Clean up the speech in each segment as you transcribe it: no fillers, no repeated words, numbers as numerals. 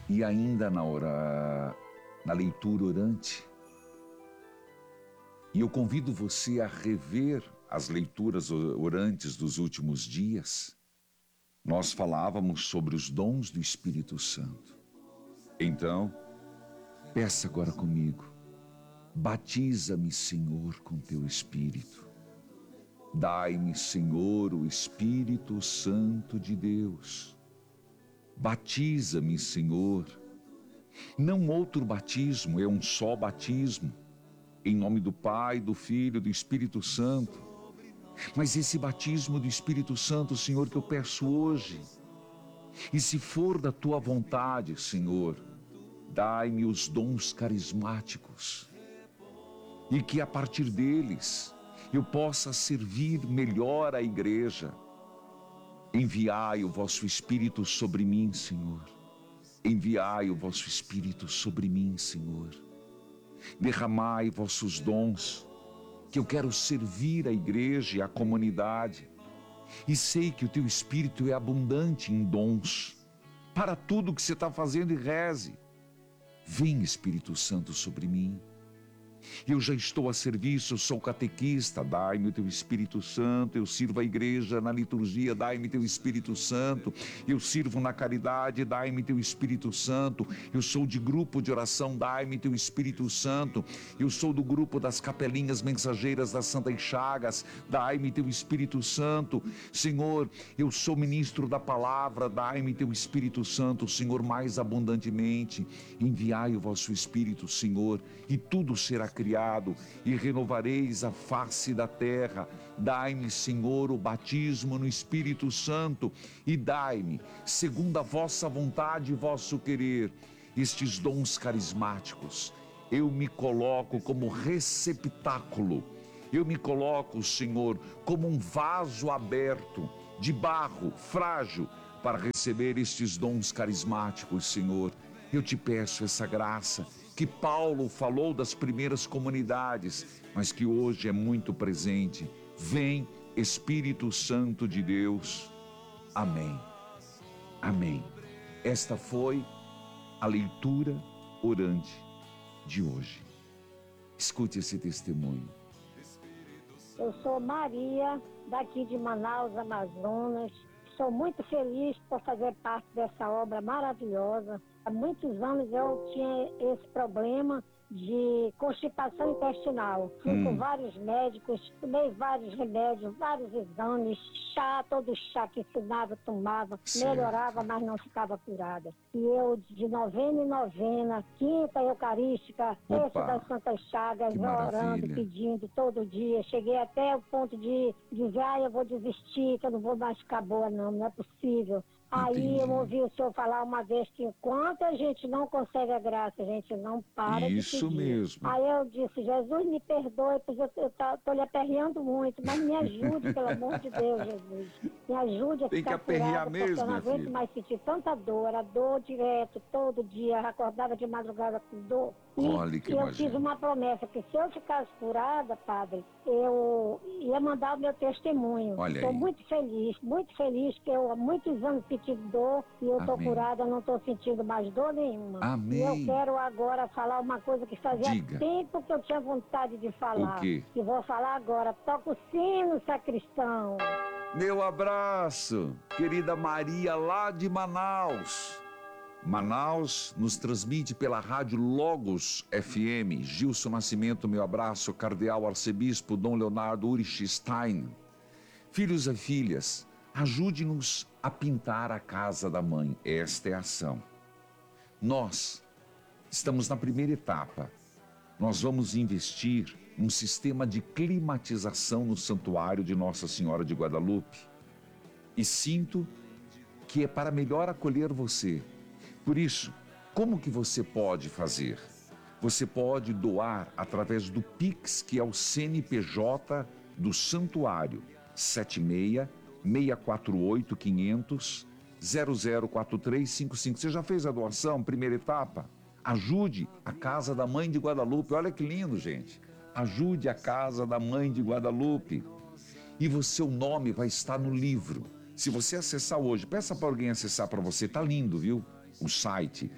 E ainda na leitura orante. E eu convido você a rever as leituras orantes dos últimos dias. Nós falávamos sobre os dons do Espírito Santo. Então, peça agora comigo: batiza-me, Senhor, com teu Espírito. Dai-me, Senhor, o Espírito Santo de Deus. Batiza-me, Senhor. Não outro batismo, é um só batismo. Em nome do Pai, do Filho e do Espírito Santo. Mas esse batismo do Espírito Santo, Senhor, que eu peço hoje. E se for da tua vontade, Senhor, dai-me os dons carismáticos. E que a partir deles eu possa servir melhor a igreja. Enviai o vosso Espírito sobre mim, Senhor. Enviai o vosso Espírito sobre mim, Senhor. Derramai vossos dons, que eu quero servir a igreja e a comunidade. E sei que o teu Espírito é abundante em dons. Para tudo que você está fazendo, e reze. Vem, Espírito Santo, sobre mim. Eu já estou a serviço, eu sou catequista, dai-me o teu Espírito Santo. Eu sirvo a igreja na liturgia, dai-me teu Espírito Santo. Eu sirvo na caridade, dai-me teu Espírito Santo. Eu sou de grupo de oração, dai-me teu Espírito Santo. Eu sou do grupo das capelinhas mensageiras das Santas Chagas, dai-me teu Espírito Santo. Senhor, eu sou ministro da palavra, dai-me teu Espírito Santo, Senhor, mais abundantemente. Enviai o vosso Espírito, Senhor, e tudo será criado, e renovareis a face da terra. Dai-me, Senhor, o batismo no Espírito Santo, e dai-me, segundo a vossa vontade e vosso querer, estes dons carismáticos. Eu me coloco como receptáculo, eu me coloco, Senhor, como um vaso aberto, de barro, frágil, para receber estes dons carismáticos, Senhor. Eu te peço essa graça que Paulo falou das primeiras comunidades, mas que hoje é muito presente. Vem, Espírito Santo de Deus. Amém. Amém. Esta foi a leitura orante de hoje. Escute esse testemunho. Eu sou Maria, daqui de Manaus, Amazonas. Sou muito feliz por fazer parte dessa obra maravilhosa. Há muitos anos eu tinha esse problema de constipação intestinal. Fui com vários médicos, tomei vários remédios, vários exames, todo chá que ensinava, tomava, melhorava, mas não ficava curada. E eu, de novena em novena, quinta eucarística, terça das Santas Chagas, orando, pedindo todo dia. Cheguei até o ponto de dizer, eu vou desistir, que eu não vou mais ficar boa, não é possível. Aí eu ouvi o senhor falar uma vez que enquanto a gente não consegue a graça, a gente não para de pedir. Isso mesmo. Aí eu disse, Jesus, me perdoe, pois eu tô lhe aperreando muito, mas me ajude, pelo amor de Deus, Jesus. Me ajude a ficar curada, porque eu não aguento mais sentir tanta dor, a dor direto, todo dia, eu acordava de madrugada com dor. E eu fiz uma promessa, que se eu ficasse curada, padre, eu ia mandar o meu testemunho. Estou muito feliz, que eu há muitos anos senti dor e eu estou curada, não estou sentindo mais dor nenhuma. Amém. E eu quero agora falar uma coisa que fazia tempo que eu tinha vontade de falar. O quê? E vou falar agora. Toca o sino, sacristão. Meu abraço, querida Maria, lá de Manaus. Manaus nos transmite pela rádio Logos FM. Gilson Nascimento, meu abraço. Cardeal Arcebispo Dom Leonardo Urich Stein. Filhos e filhas, ajude-nos a pintar a casa da mãe. Esta é a ação. Nós estamos na primeira etapa. Nós vamos investir num sistema de climatização no santuário de Nossa Senhora de Guadalupe. E sinto que é para melhor acolher você. Por isso, como que você pode fazer? Você pode doar através do Pix, que é o CNPJ do Santuário, 76-648-500-004355. Você já fez a doação, primeira etapa? Ajude a Casa da Mãe de Guadalupe. Olha que lindo, gente. Ajude a Casa da Mãe de Guadalupe. E o seu nome vai estar no livro. Se você acessar hoje, peça para alguém acessar para você. Tá lindo, viu? o site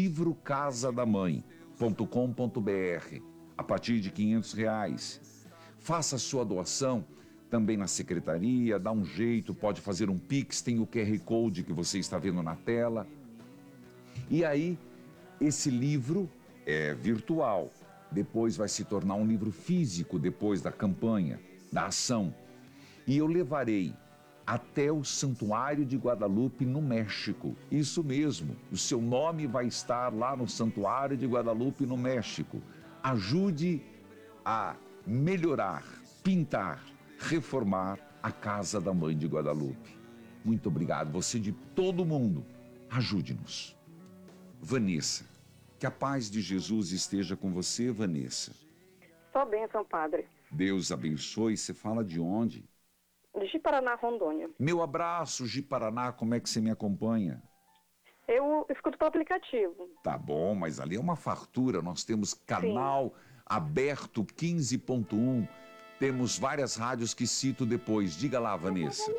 livrocasadamãe.com.br, a partir de R$500. Faça a sua doação também na secretaria, dá um jeito, pode fazer um Pix, tem o QR Code que você está vendo na tela. E aí, esse livro é virtual, depois vai se tornar um livro físico depois da campanha, da ação. E eu levarei até o Santuário de Guadalupe, no México. Isso mesmo, o seu nome vai estar lá no Santuário de Guadalupe, no México. Ajude a melhorar, pintar, reformar a Casa da Mãe de Guadalupe. Muito obrigado, você de todo mundo. Ajude-nos. Vanessa, que a paz de Jesus esteja com você, Vanessa. Só bênção, padre. Deus abençoe. Você fala de onde? De Ji-Paraná, Rondônia. Meu abraço, Ji-Paraná, como é que você me acompanha? Eu escuto pelo aplicativo. Tá bom, mas ali é uma fartura. Nós temos canal aberto 15.1. Temos várias rádios que cito depois. Diga lá, Vanessa.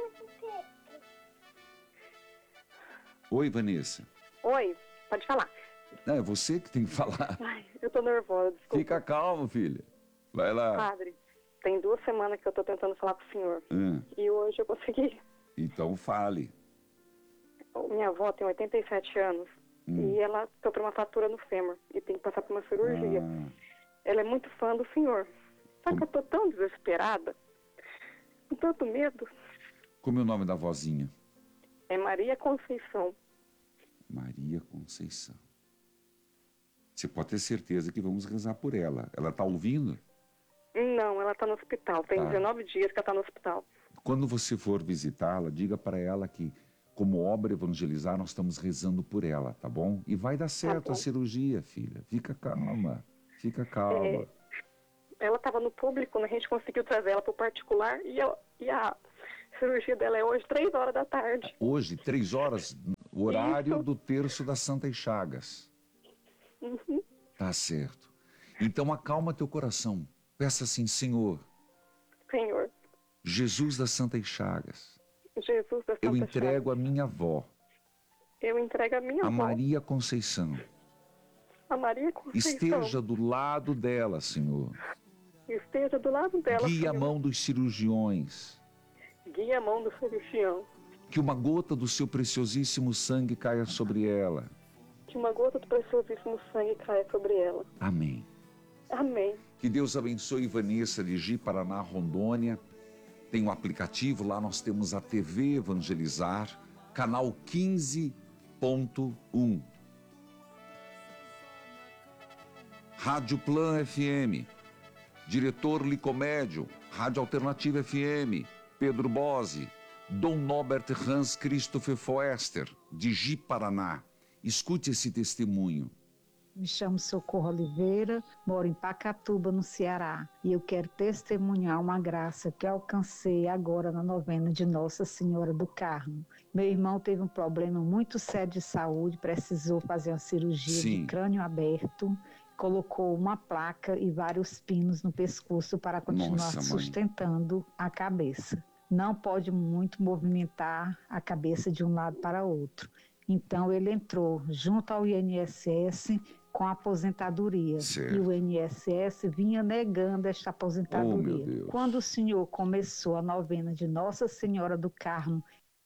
Oi, Vanessa. Oi, pode falar. Não, é você que tem que falar. Ai, eu tô nervosa, desculpa. Fica calmo, filha. Vai lá. Padre, tem 2 semanas que eu tô tentando falar com o senhor. E hoje eu consegui. Então fale. Minha avó tem 87 anos. E ela sofreu uma fratura no fêmur. E tem que passar por uma cirurgia. Ela é muito fã do senhor. Só que eu tô tão desesperada. Com tanto medo. Como é o nome da vozinha? É Maria Conceição. Maria Conceição. Você pode ter certeza que vamos rezar por ela. Ela está ouvindo? Não, ela está no hospital. Tem 19 dias que ela está no hospital. Quando você for visitá-la, diga para ela que, como obra evangelizar, nós estamos rezando por ela, tá bom? E vai dar certo a cirurgia, filha. Fica calma. Fica calma. Ela estava no público, a gente conseguiu trazer ela para o particular e a cirurgia dela é hoje, 3 horas da tarde. Hoje, 3 horas, o horário do terço das Santas Chagas. Tá certo. Então acalma teu coração. Peça assim, Senhor. Senhor. Jesus das Santas Chagas. Jesus das Santas Chagas. Eu entrego a minha avó. Eu entrego a minha avó. A Maria Conceição. A Maria Conceição. Esteja do lado dela, Senhor. Esteja do lado dela, Guie Senhor. a mão dos cirurgiões. Guie a mão do cirurgião. Que uma gota do seu preciosíssimo sangue caia sobre ela. Que uma gota do preciosíssimo sangue caia sobre ela. Amém. Amém. Que Deus abençoe Vanessa de Ji-Paraná, Rondônia. Tem um aplicativo, lá nós temos a TV Evangelizar, canal 15.1. Rádio Plan FM, Diretor Licomédio, Rádio Alternativa FM, Pedro Bose, Dom Norbert Hans Christopher Foester, de Ji-Paraná. Escute esse testemunho. Me chamo Socorro Oliveira, moro em Pacatuba, no Ceará, e eu quero testemunhar uma graça que alcancei agora na novena de Nossa Senhora do Carmo. Meu irmão teve um problema muito sério de saúde, precisou fazer uma cirurgia de crânio aberto, colocou uma placa e vários pinos no pescoço para continuar sustentando a cabeça. Não pode muito movimentar a cabeça de um lado para outro. Então ele entrou junto ao INSS com a aposentadoria. Certo. E o INSS vinha negando esta aposentadoria. Oh, meu Deus. Quando o senhor começou a novena de Nossa Senhora do Carmo,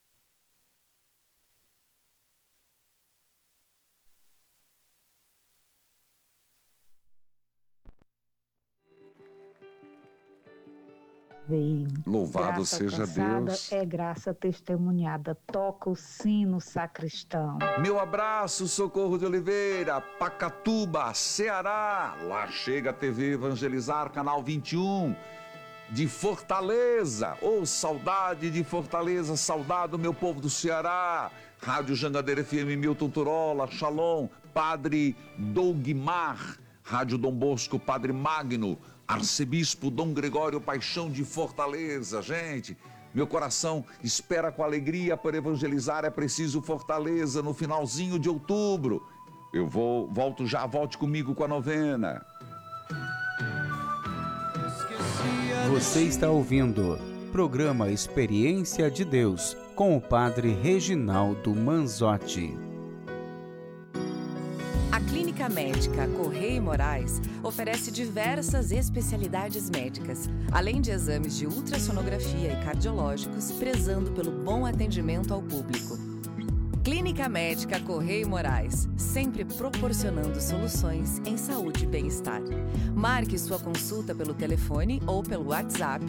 veio. Louvado Graça seja alcançada Deus. É graça testemunhada. Toca o sino, sacristão. Meu abraço, Socorro de Oliveira, Pacatuba, Ceará. Lá chega a TV Evangelizar, canal 21. De Fortaleza, saudade de Fortaleza, saudade do meu povo do Ceará. Rádio Jangadeira FM, Milton Turola, Shalom, Padre Dougmar, Rádio Dom Bosco, Padre Magno, Arcebispo Dom Gregório Paixão de Fortaleza. Gente, meu coração espera com alegria para evangelizar. É preciso Fortaleza no finalzinho de outubro. Eu volto já, volte comigo com a novena. Você está ouvindo programa Experiência de Deus com o Padre Reginaldo Manzotti. Clínica Médica Correia e Moraes oferece diversas especialidades médicas, além de exames de ultrassonografia e cardiológicos, prezando pelo bom atendimento ao público. Clínica Médica Correia e Moraes, sempre proporcionando soluções em saúde e bem-estar. Marque sua consulta pelo telefone ou pelo WhatsApp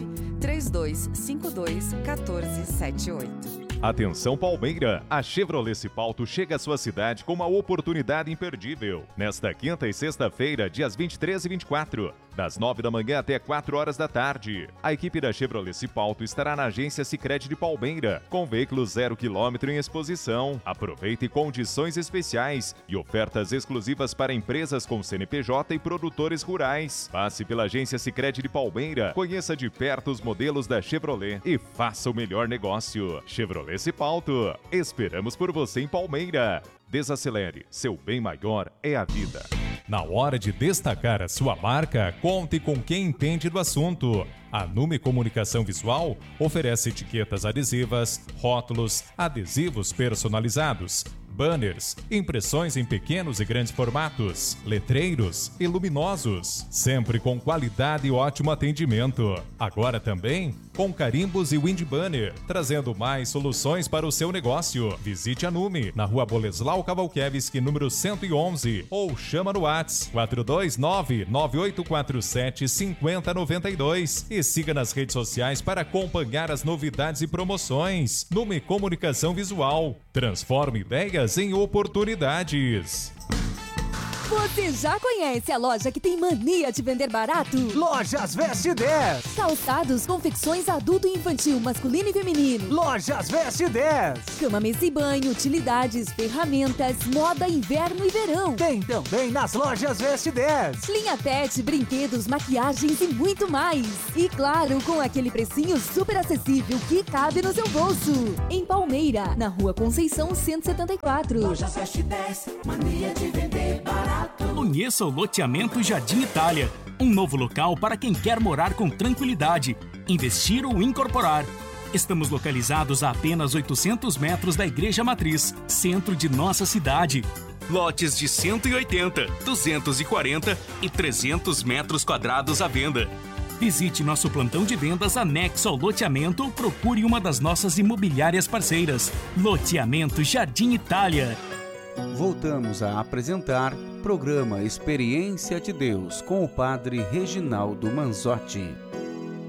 3252-1478. Atenção Palmeira, a Chevrolet Cipalto chega à sua cidade com uma oportunidade imperdível. Nesta quinta e sexta-feira, dias 23 e 24, das 9 da manhã até 4 horas da tarde. A equipe da Chevrolet Cipalto estará na agência Sicredi de Palmeira, com veículos 0 km em exposição. Aproveite condições especiais e ofertas exclusivas para empresas com CNPJ e produtores rurais. Passe pela agência Sicredi de Palmeira, conheça de perto os modelos da Chevrolet e faça o melhor negócio. Chevrolet Cipalto, esperamos por você em Palmeira. Desacelere, seu bem maior é a vida. Na hora de destacar a sua marca, conte com quem entende do assunto. A Nume Comunicação Visual oferece etiquetas adesivas, rótulos, adesivos personalizados, banners, impressões em pequenos e grandes formatos, letreiros e luminosos, sempre com qualidade e ótimo atendimento. Agora também com carimbos e wind banner, trazendo mais soluções para o seu negócio. Visite a Nume, na Rua Boleslau Cavalkiewicz, número 111, ou chama no WhatsApp 429-9847-5092 e siga nas redes sociais para acompanhar as novidades e promoções. Nume Comunicação Visual, transforma ideias em oportunidades. Você já conhece a loja que tem mania de vender barato? Lojas Veste 10. Calçados, confecções adulto e infantil, masculino e feminino. Lojas Veste 10. Cama, mesa e banho, utilidades, ferramentas, moda, inverno e verão. Tem também nas Lojas Veste 10. Linha pet, brinquedos, maquiagens e muito mais. E claro, com aquele precinho super acessível que cabe no seu bolso. Em Palmeira, na Rua Conceição 174. Lojas Veste 10, mania de vender barato. Conheça o loteamento Jardim Itália, um novo local para quem quer morar com tranquilidade, investir ou incorporar. Estamos localizados a apenas 800 metros da Igreja Matriz, centro de nossa cidade. Lotes de 180, 240 e 300 metros quadrados à venda. Visite nosso plantão de vendas anexo ao loteamento ou procure uma das nossas imobiliárias parceiras. Loteamento Jardim Itália. Voltamos a apresentar programa Experiência de Deus com o Padre Reginaldo Manzotti.